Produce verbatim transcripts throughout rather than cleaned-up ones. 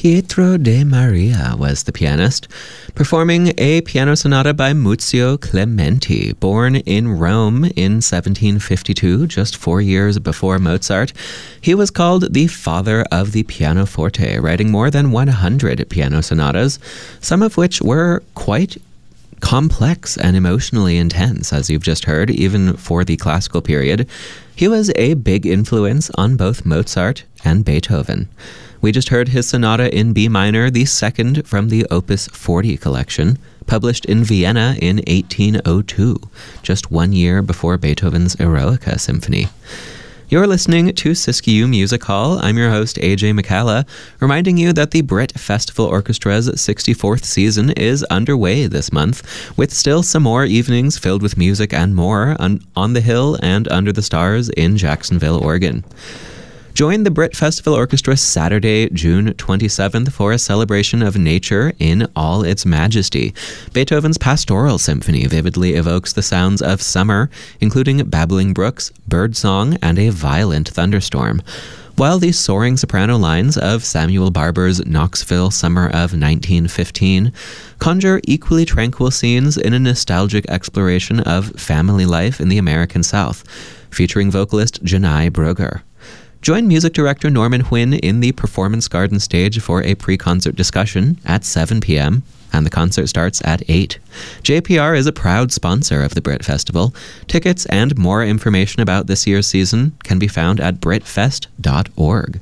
Pietro de Maria was the pianist, performing a piano sonata by Muzio Clementi. Born in Rome in seventeen fifty-two, just four years before Mozart, he was called the father of the pianoforte, writing more than one hundred piano sonatas, some of which were quite complex and emotionally intense, as you've just heard, even for the classical period. He was a big influence on both Mozart and Beethoven. We just heard his sonata in B minor, the second from the Opus forty collection, published in Vienna in eighteen oh two, just one year before Beethoven's Eroica Symphony. You're listening to Siskiyou Music Hall. I'm your host, A J McCalla, reminding you that the Brit Festival Orchestra's sixty-fourth season is underway this month, with still some more evenings filled with music and more on, on the Hill and Under the Stars in Jacksonville, Oregon. Join the Brit Festival Orchestra Saturday, June twenty-seventh for a celebration of nature in all its majesty. Beethoven's Pastoral Symphony vividly evokes the sounds of summer, including babbling brooks, birdsong, and a violent thunderstorm. While the soaring soprano lines of Samuel Barber's Knoxville Summer of nineteen fifteen conjure equally tranquil scenes in a nostalgic exploration of family life in the American South, featuring vocalist Janai Brugger. Join music director Norman Huynh in the Performance Garden stage for a pre-concert discussion at seven p.m., and the concert starts at eight. J P R is a proud sponsor of the Brit Festival. Tickets and more information about this year's season can be found at britfest dot org.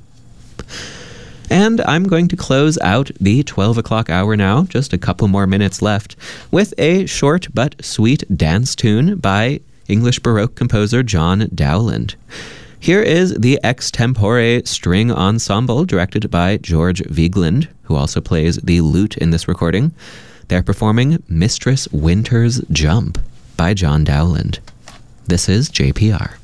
And I'm going to close out the twelve o'clock hour now, just a couple more minutes left, with a short but sweet dance tune by English Baroque composer John Dowland. Here is the Extempore String Ensemble, directed by George Vigeland, who also plays the lute in this recording. They're performing Mistress Winter's Jump by John Dowland. This is J P R.